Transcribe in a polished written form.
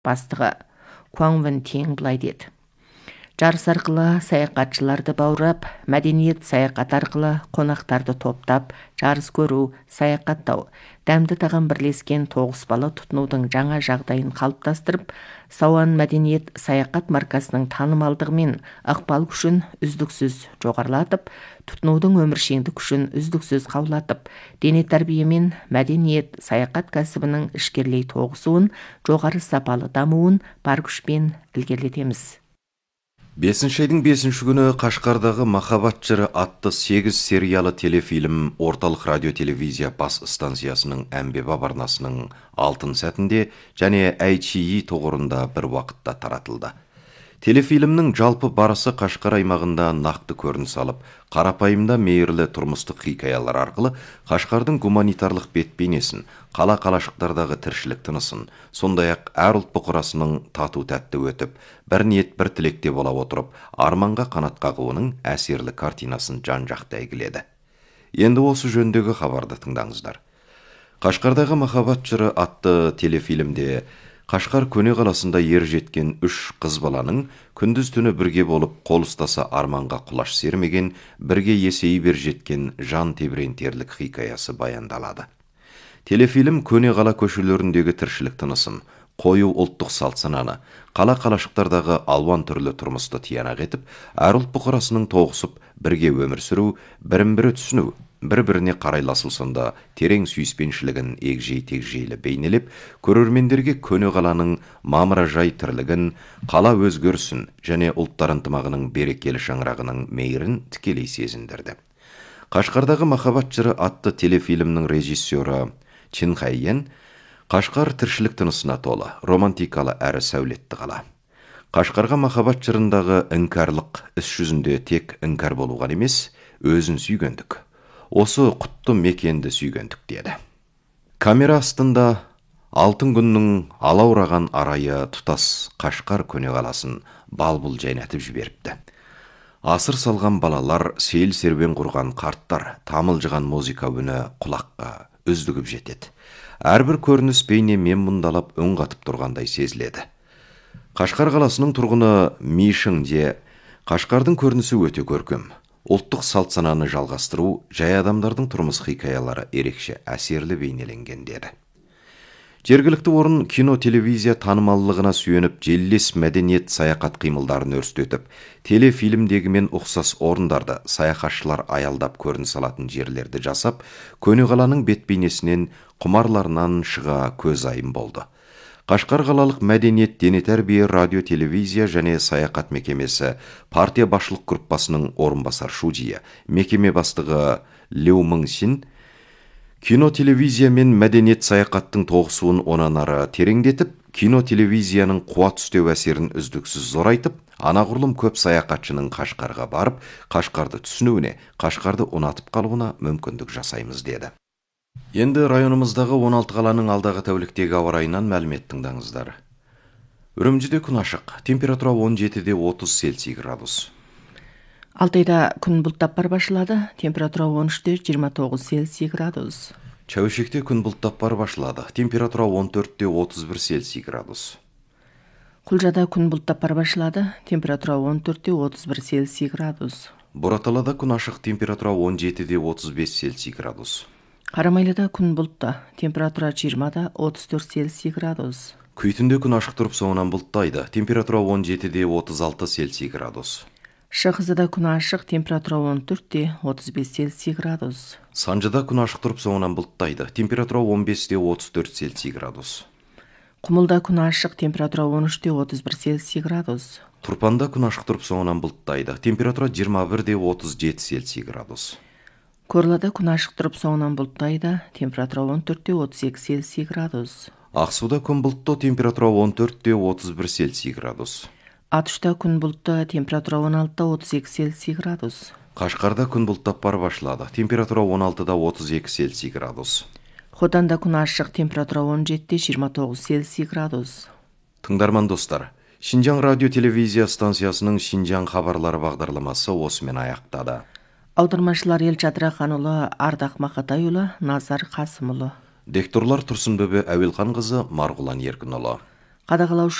Бастығы Куан Вен Тин былай деді: жарыс арқылы саяхатшыларды баурап, мәдениет саяхат арқылы қонақтарды топтап, жарыс көру, саяхаттау, дәмді тағам бірлескен тоғыспалы тұтынудың жаңа жағдайын қалыптастырып, Сауан мәдениет саяхат маркасының танымалдығы мен ықпал күшін үздіксіз жоғарылатып, тұтынудың өміршеңдік күшін үздіксіз қаулатып, дене тәрбие мен мәдениет саяхат кәсібінің ішкерлей тоғысуын, жоғары сапалы дамуын бар күшпен ілгерілетеміз. 5 айдың 5 күні Қашқардағы Махаббат жыры атты 8 сериялы телефильм орталық радио-телевизия бас станциясының әмбебап арнасының алтын сәтінде және ITV тоғырында бір уақытта таратылды. Телефильмнің жалпы барысы Қашқар аймағында нақты көрініс алып, қарапайымда мейірлі тұрмыстық хикаялар арқылы Қашқардың гуманитарлық бет-бейнесін, қала-қалашықтардағы тіршілік тынысын, сондай-ақ әр ұлт бұқарасының тату-тәтті өтіп, бір ниет бір тілекте бола отырып, арманға қанат қағуының әсерлі картинасын жан-жақты әйгіледі. Енді осы жөндегі хабарды тыңдаңыздар. Қашқардағы Махаббат жыры атты телефильмде Қашқар көне қаласында ер жеткен 3 қыз баланың күндіз түні бірге болып қол ұстаса арманға құлаш сермеген, бірге есейі бер жеткен жан тебірентерлік хикаясы баяндалады. Телефильм көне қала көшелеріндегі тіршілік тынысын, қою ұлттық салт-сананы, қала-қалашықтардағы алуан түрлі тұрмысты тиянақ етіп, әр ұлт бұқарасының тоғысып, бірге өмір сүру, бірін-бірі түсіну, бір-біріне қарайласылсында терең сүйіспеншілігін егжей-тегжейлі бейнелеп, көрермендерге көне қаланың мамыражай тірлігін, қала өзгерісін және ұлттар ынтымағының берекелі шаңырағының мейірін тікелей сезіндірді. Қашқардағы Махаббат жыры атты телефильмнің режиссері Чин Хайен Қашқар тіршілік тынысына толы, романтикалы әрі сәулетті қала. Қашқарға Махаббат жырындағы іңкәрлік іс жүзінде тек іңкәр болуған емес, өзін сүйгендік. Осы құтты мекенді сүйгендік деді. Камера астында алтын күннің алаураған арайы тұтас Қашқар көне қаласын балбұл жайнатып жіберіпті. Асыр салған балалар, сейіл серуен құрған қарттар, тамылжыған музыка үні құлаққа үздігіп жетеді. Әрбір көрініс бейне мен мұндалап үн қатып тұрғандай сезіледі. Қашқар қаласының тұрғыны Мишіңде Қашқардың көрінісі өте көркем. Ұлттық салт-сананы жалғастыру, жай адамдардың тұрмыс хикаялары ерекше әсерлі бейнеленген деді. Жергілікті орын кино-телевизия танымаллығына сүйеніп, желілес мәдениет саяхат қимылдарын өрістетіп, телефильмдегімен ұқсас орындарды саяхатшылар аялдап көрініс алатын жерлерді жасап, көне қаланың бет-бейнесінен құмарларынан шыға көз айым болды. Қашқар қалалық мәдениет дене тәрбие радио-телевизия және саяхат мекемесі партия басшылық группасының орынбасар шудия, мекеме бастығы Леу Мыңсин, кино-телевизия мен мәдениет саяхаттың тоғысуын онан ары тереңдетіп, кино-телевизияның қуат үстеу әсерін үздіксіз зорайтып, анағұрлым көп саяхатшының Қашқарға барып, Қашқарды түсінуіне, Қашқарды ұнатып қалуына мүмкіндік жасаймыз деді. Енді районымыздағы 16 қаланың алдағы тәуліктегі ауа райынан мәлімет тыңдаңыздар. Үрімжіде күн ашық, температура 17-де 30 Цельсий градус. Алтайда күн бұлттап бар башылады, температура 13-де 29 Цельсий градус. Чәуешекте күн бұлттап бар башылады, температура 14-де 31 Цельсий градус. Құлжада күн бұлттап бар башылады, температура 14-де 31 Цельсий градус. Бұраталада күн ашық, температура 17-де 35 Цельсий градус. Қарамайлыда күн бұлтты, температура 20-да 34 Цельсий градус. Күйтінде күн ашық тұрып соңынан бұлттайды, температура 17-де 36 Цельсий градус. Шығызыда күн ашық, температура 14-де 35 Цельсий градус. Санжыда күн ашық тұрып соңынан бұлттайды, температура 15-де 34 Цельсий градус. Құмылда күн ашық, температура 13-де 31 Цельсий градус. Тұрпанда күн ашық тұрып соңынан бұлттайды, температура 21-де 37 Цельсий градус. Көрлада күн ашық тұрып соңынан бұлттайды, температура 14-де 32 Цельсий градус. Ақсуда күн бұлтты, температура 14-де 31 Цельсий градус. Атышта күн бұлтты, температура 16-да 32 Цельсий градус. Қашқарда күн бұлттап бар башылады, температура 16-да 32 Цельсий градус. Хотанда күн ашық, температура 17-де 29 Цельсий градус. Тыңдарман достар, Шинжаң радио-телевизия станциясының Шинжаң хабарлары бағдарламасы осымен аяқтады. Аудармашылар Елжадыра Ханұлы, Ардақ Мақатайұлы, Назар Қасымұлы. Декторлар Тұрсынбөбе Әуелхан қызы, Марғұлан Еркінұлы. Қадағалаушы